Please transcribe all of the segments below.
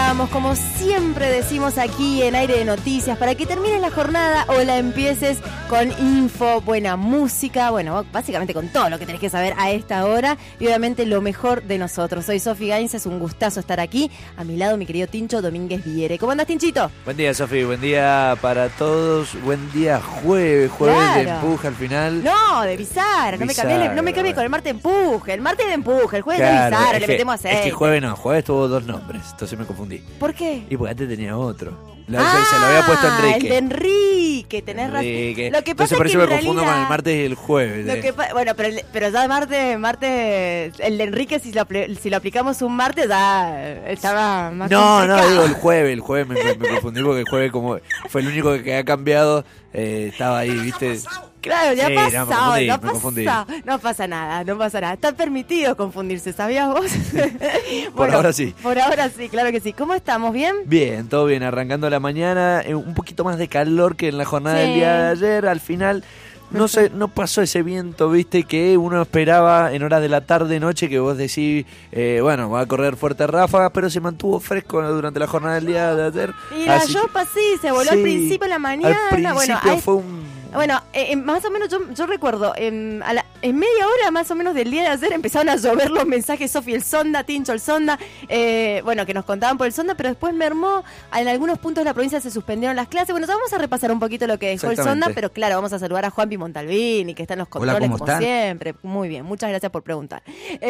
arrancamos, como siempre decimos aquí en Aire de Noticias, para que termines la jornada o la empieces con info, buena música, bueno, básicamente con todo lo que tenés que saber a esta hora y obviamente lo mejor de nosotros. Soy Sofi Gainz, es un gustazo estar aquí. A mi lado mi querido Tincho Domínguez Viere. ¿Cómo andás, Tinchito? Buen día, Sofi, buen día para todos. Buen día, jueves Claro. de empuje al final. No, de Bizarra, no me cambies con el martes de empuje, el martes de empuje, el jueves Claro, de Bizarra, es le que- metemos aceite. Es que jueves tuvo dos nombres, entonces me confundí. ¿Por qué? Y porque antes tenía otro. Se lo había puesto Enrique. El de Enrique, tenés Enrique. razón. Lo que pasa Entonces por es eso que me en confundo realidad, con el martes y el jueves. bueno, pero ya martes, el de Enrique, si lo aplicamos un martes, ya estaba más complicado. Digo el jueves me confundí porque el jueves como fue el único que ha cambiado, estaba ahí, ¿viste? Claro, ya Sí, pasado, me confundí. No pasa nada. Está permitido confundirse, ¿sabías vos? Por ahora sí. Por ahora sí, claro que sí. ¿Cómo estamos? ¿Bien? Bien, todo bien, arrancando la mañana, un poquito más de calor que en la jornada Sí. del día de ayer, al final no pasó ese viento, viste, que uno esperaba en horas de la tarde, noche, que vos decís, va a correr fuertes ráfagas, pero se mantuvo fresco durante la jornada del día de ayer. Y la Así yopa sí, se voló sí, al principio de la mañana. Al principio fue un... Bueno, más o menos yo recuerdo, en media hora más o menos del día de ayer empezaron a llover los mensajes, Sofi el sonda, Tincho el sonda, que nos contaban por el sonda, pero después mermó, en algunos puntos de la provincia se suspendieron las clases. Bueno, ya vamos a repasar un poquito lo que dejó el sonda, pero claro, vamos a saludar a Juanpi Montalbini, que está en los controles. Hola, ¿cómo como están? siempre. Muy bien, muchas gracias por preguntar.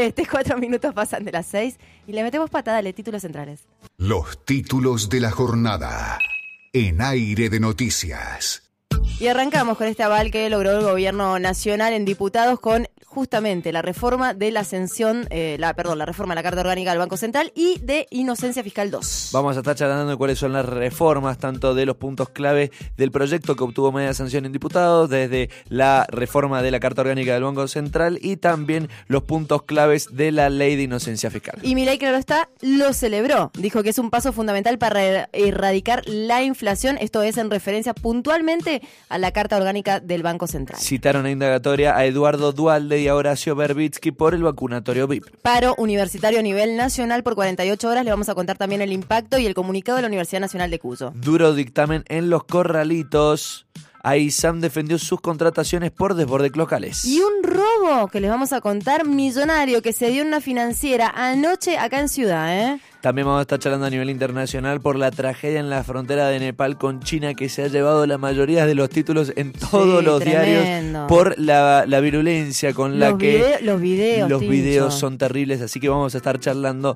4 minutos pasan de las 6 y le metemos patada, dale, títulos centrales. Los títulos de la jornada en Aire de Noticias. Y arrancamos con este aval que logró el gobierno nacional en diputados con justamente la reforma de la ascensión, la reforma de la Carta Orgánica del Banco Central y de Inocencia Fiscal 2. Vamos a estar charlando de cuáles son las reformas, tanto de los puntos clave del proyecto que obtuvo media sanción en diputados, desde la reforma de la Carta Orgánica del Banco Central y también los puntos claves de la Ley de Inocencia Fiscal. Y Milei, claro está, lo celebró. Dijo que es un paso fundamental para erradicar la inflación. Esto es en referencia puntualmente a la Carta Orgánica del Banco Central. Citaron a indagatoria a Eduardo Dualde y a Horacio Berbitsky por el vacunatorio VIP. Paro universitario a nivel nacional por 48 horas. Le vamos a contar también el impacto y el comunicado de la Universidad Nacional de Cuyo. Duro dictamen en los corralitos. AISAM defendió sus contrataciones por desbordes locales. Y un robo que les vamos a contar millonario que se dio en una financiera anoche acá en Ciudad, ¿eh? También vamos a estar charlando a nivel internacional por la tragedia en la frontera de Nepal con China que se ha llevado la mayoría de los títulos en todos los tremendo. diarios por la virulencia con la que los videos son terribles, así que vamos a estar charlando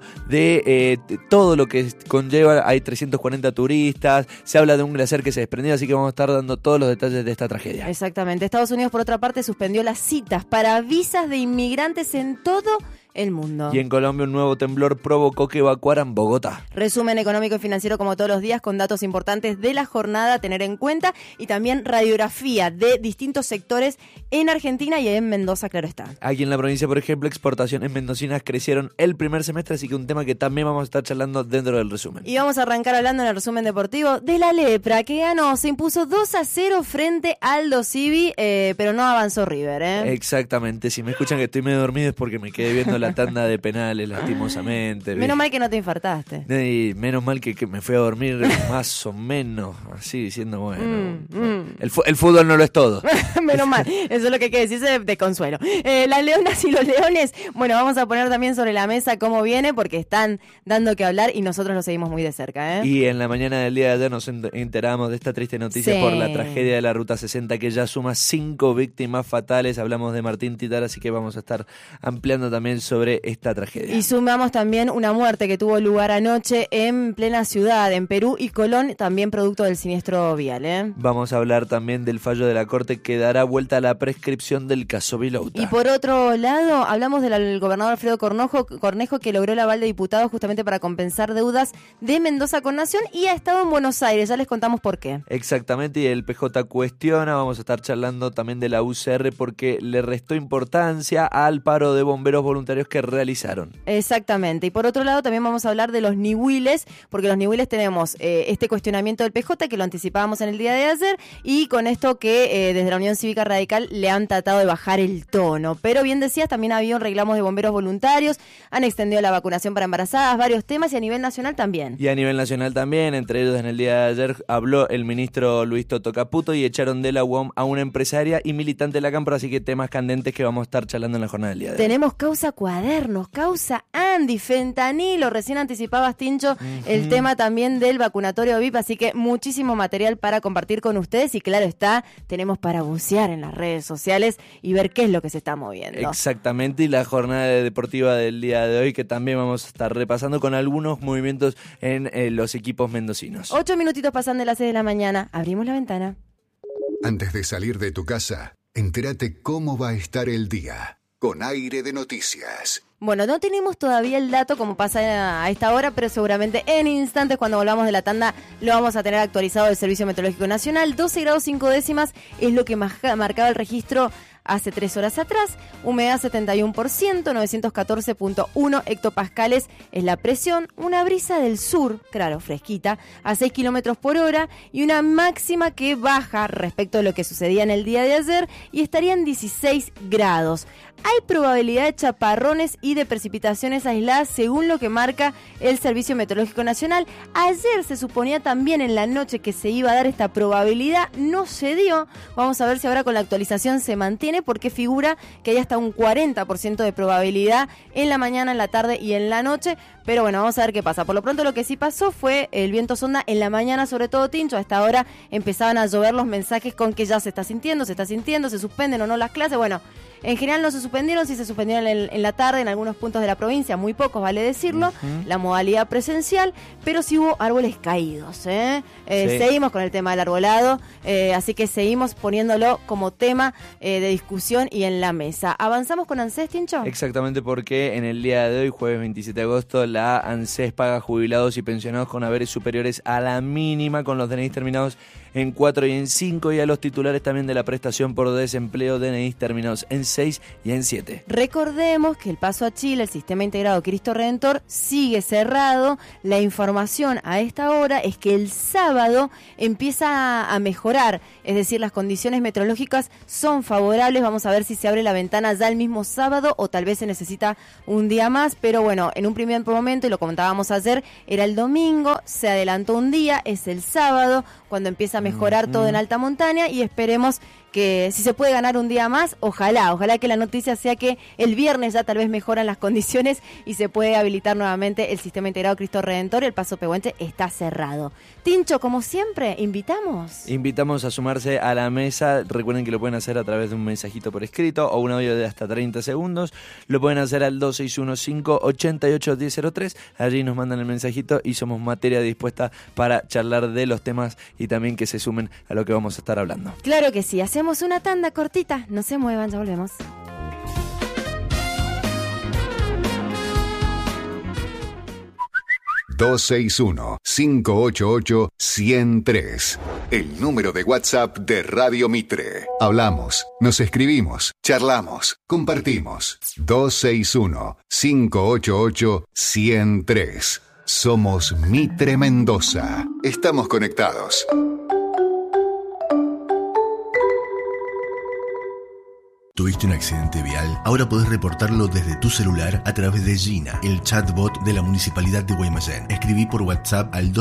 de todo lo que conlleva. Hay 340 turistas, se habla de un glaciar que se desprendió, así que vamos a estar dando todos los detalles de esta tragedia. Exactamente. Estados Unidos, por otra parte, suspendió las citas para visas de inmigrantes en todo el mundo. Y en Colombia un nuevo temblor provocó que evacuaran Bogotá. Resumen económico y financiero como todos los días con datos importantes de la jornada a tener en cuenta y también radiografía de distintos sectores en Argentina y en Mendoza, claro está. Aquí en la provincia, por ejemplo, exportaciones mendocinas crecieron el primer semestre, así que un tema que también vamos a estar charlando dentro del resumen. Y vamos a arrancar hablando en el resumen deportivo de la Lepra, que ganó, se impuso 2-0 frente al Aldo Civi, pero no avanzó River, ¿eh? Exactamente, si me escuchan que estoy medio dormido es porque me quedé viendo la tanda de penales, lastimosamente. Menos mal que no te infartaste. Y menos mal que me fui a dormir más o menos, así diciendo, bueno, el fútbol no lo es todo. Menos mal, eso es lo que hay que decirse de consuelo. Las leonas y los leones, bueno, vamos a poner también sobre la mesa cómo viene, porque están dando que hablar y nosotros lo seguimos muy de cerca, ¿eh? Y en la mañana del día de ayer nos enteramos de esta triste noticia Sí. por la tragedia de la Ruta 60, que ya suma 5 víctimas fatales. Hablamos de Martín Titar, así que vamos a estar ampliando también sobre esta tragedia. Y sumamos también una muerte que tuvo lugar anoche en plena ciudad, en Perú y Colón, también producto del siniestro vial, ¿eh? Vamos a hablar también del fallo de la Corte que dará vuelta a la prescripción del caso Vilouta. Y por otro lado, hablamos del gobernador Alfredo Cornejo, que logró el aval de diputados justamente para compensar deudas de Mendoza con Nación y ha estado en Buenos Aires, ya les contamos por qué. Exactamente, y el PJ cuestiona, vamos a estar charlando también de la UCR porque le restó importancia al paro de bomberos voluntarios laboratorios que realizaron. Exactamente. Y por otro lado también vamos a hablar de los niwiles, porque los niwiles tenemos este cuestionamiento del PJ que lo anticipábamos en el día de ayer, y con esto que desde la Unión Cívica Radical le han tratado de bajar el tono. Pero bien decías, también había un reclamo de bomberos voluntarios, han extendido la vacunación para embarazadas, varios temas, y a nivel nacional también. Y a nivel nacional también, entre ellos en el día de ayer habló el ministro Luis Toto Caputo y echaron de la UOM a una empresaria y militante de la Cámpora, así que temas candentes que vamos a estar charlando en la jornada del día de hoy. Tenemos causa cuadernos, causa Andy, fentanilo, recién anticipabas, Tincho, el tema también del vacunatorio VIP, así que muchísimo material para compartir con ustedes y claro está, tenemos para bucear en las redes sociales y ver qué es lo que se está moviendo. Exactamente, y la jornada deportiva del día de hoy que también vamos a estar repasando con algunos movimientos en los equipos mendocinos. 8 minutitos pasan de las 6 de la mañana, abrimos la ventana. Antes de salir de tu casa, entérate cómo va a estar el día con Aire de Noticias. Bueno, no tenemos todavía el dato como pasa a esta hora, pero seguramente en instantes cuando volvamos de la tanda lo vamos a tener actualizado del Servicio Meteorológico Nacional. 12 grados 5 décimas es lo que marcaba el registro hace 3 horas atrás, humedad 71%, 914.1 hectopascales es la presión, una brisa del sur, claro, fresquita, a 6 kilómetros por hora y una máxima que baja respecto a lo que sucedía en el día de ayer y estaría en 16 grados. Hay probabilidad de chaparrones y de precipitaciones aisladas según lo que marca el Servicio Meteorológico Nacional. Ayer se suponía también en la noche que se iba a dar esta probabilidad, no se dio. Vamos a ver si ahora con la actualización se mantiene porque figura que hay hasta un 40% de probabilidad en la mañana, en la tarde y en la noche. Pero bueno, vamos a ver qué pasa. Por lo pronto lo que sí pasó fue el viento sonda en la mañana, sobre todo Tincho. A esta hora empezaban a llover los mensajes con que ya se está sintiendo, se suspenden o no las clases. Bueno, en general no se suspendieron, sí se suspendieron en la tarde en algunos puntos de la provincia, muy pocos vale decirlo, la modalidad presencial, pero sí hubo árboles caídos. Sí. Seguimos con el tema del arbolado, así que seguimos poniéndolo como tema de discusión y en la mesa. ¿Avanzamos con ANSES, Tincho? Exactamente, porque en el día de hoy, jueves 27 de agosto, la ANSES paga jubilados y pensionados con haberes superiores a la mínima, con los DNI terminados en 4 y en 5, y a los titulares también de la prestación por desempleo, DNI terminados en 6 y en 7. Recordemos que el paso a Chile, el sistema integrado Cristo Redentor, sigue cerrado. La información a esta hora es que el sábado empieza a mejorar, es decir, las condiciones meteorológicas son favorables. Vamos a ver si se abre la ventana ya el mismo sábado o tal vez se necesita un día más, pero bueno, en un primer momento, y lo comentábamos ayer, era el domingo, se adelantó un día, es el sábado, cuando empieza a mejorar todo en alta montaña, y esperemos que si se puede ganar un día más, ojalá que la noticia sea que el viernes ya tal vez mejoran las condiciones y se puede habilitar nuevamente el sistema integrado Cristo Redentor. El paso Pehuenche está cerrado. Tincho, como siempre, invitamos a sumarse a la mesa. Recuerden que lo pueden hacer a través de un mensajito por escrito o un audio de hasta 30 segundos. Lo pueden hacer al 2615-881003. Allí nos mandan el mensajito y somos materia dispuesta para charlar de los temas y también que se sumen a lo que vamos a estar hablando. Claro que sí, hacemos una tanda cortita, no se muevan, ya volvemos. ...261-588-103... el número de WhatsApp de Radio Mitre. Hablamos, nos escribimos, charlamos, compartimos. 261-588-103. Somos Mitre Mendoza. Estamos conectados. ¿Tuviste un accidente vial? Ahora podés reportarlo desde tu celular a través de Gina, el chatbot de la Municipalidad de Guaymallén. Escribí por WhatsApp al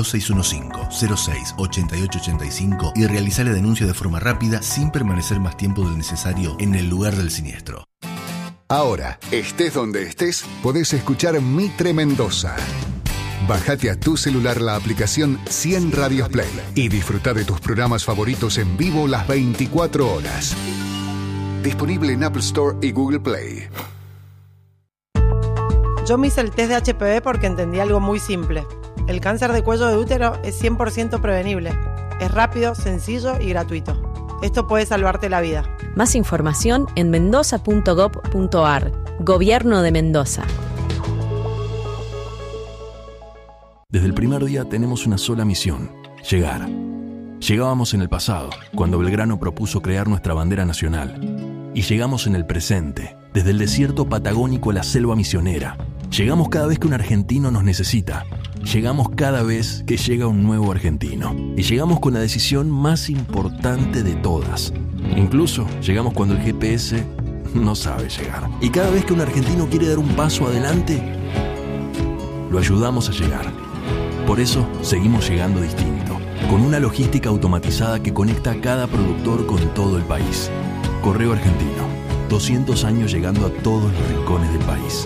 2615-06-8885 y realizá la denuncia de forma rápida sin permanecer más tiempo del necesario en el lugar del siniestro. Ahora, estés donde estés, podés escuchar Mitre Mendoza. Bájate a tu celular la aplicación 100 Radios Play y disfruta de tus programas favoritos en vivo las 24 horas. Disponible en Apple Store y Google Play. Yo me hice el test de HPV porque entendí algo muy simple. El cáncer de cuello de útero es 100% prevenible. Es rápido, sencillo y gratuito. Esto puede salvarte la vida. Más información en mendoza.gov.ar. Gobierno de Mendoza. Desde el primer día tenemos una sola misión: llegar. Llegábamos en el pasado, cuando Belgrano propuso crear nuestra bandera nacional. Y llegamos en el presente, Desde el desierto patagónico a la selva misionera. Llegamos cada vez que un argentino nos necesita. Llegamos cada vez que llega un nuevo argentino. Y llegamos con la decisión más importante de todas. Incluso llegamos cuando el GPS no sabe llegar. Y cada vez que un argentino quiere dar un paso adelante, lo ayudamos a llegar. Por eso seguimos llegando distinto, con una logística automatizada que conecta a cada productor con todo el país. Correo Argentino, 200 años llegando a todos los rincones del país.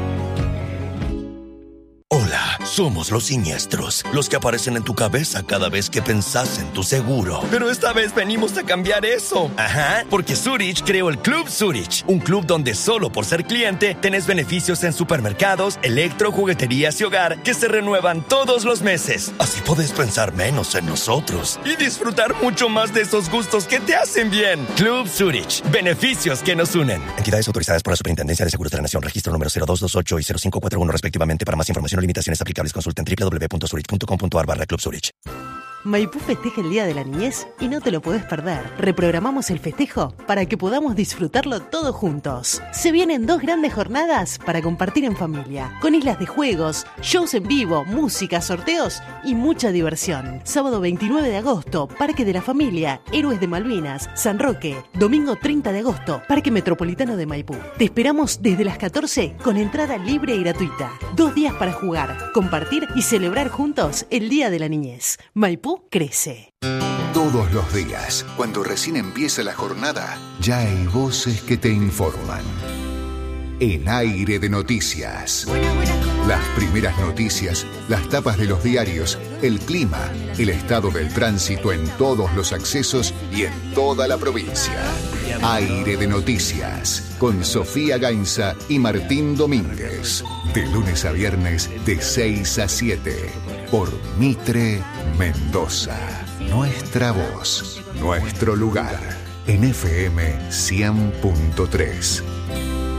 Hola, somos los siniestros, los que aparecen en tu cabeza cada vez que pensás en tu seguro. Pero esta vez venimos a cambiar eso. Ajá, porque Zurich creó el Club Zurich, un club donde solo por ser cliente tenés beneficios en supermercados, electro, jugueterías y hogar que se renuevan todos los meses. Así podés pensar menos en nosotros y disfrutar mucho más de esos gustos que te hacen bien. Club Zurich, beneficios que nos unen. Entidades autorizadas por la Superintendencia de Seguros de la Nación, registro número 0228 y 0541 respectivamente. Para más información o limitaciones aplicables, consulten www.zurich.com.ar/Club Zurich. Maipú festeja el Día de la Niñez y no te lo podés perder. Reprogramamos el festejo para que podamos disfrutarlo todos juntos. Se vienen 2 grandes jornadas para compartir en familia, con islas de juegos, shows en vivo, música, sorteos y mucha diversión. Sábado 29 de agosto, Parque de la Familia, Héroes de Malvinas, San Roque. Domingo 30 de agosto, Parque Metropolitano de Maipú. Te esperamos desde las 14 con entrada libre y gratuita. 2 días para jugar, compartir y celebrar juntos el Día de la Niñez. Maipú crece. Todos los días, cuando recién empieza la jornada, ya hay voces que te informan. El aire de noticias. Las primeras noticias, las tapas de los diarios, el clima, el estado del tránsito en todos los accesos y en toda la provincia. Aire de noticias, con Sofía Gainza y Martín Domínguez. De lunes a viernes, de 6 a 7. Por Mitre Mendoza. Nuestra voz, nuestro lugar. En FM 100.3.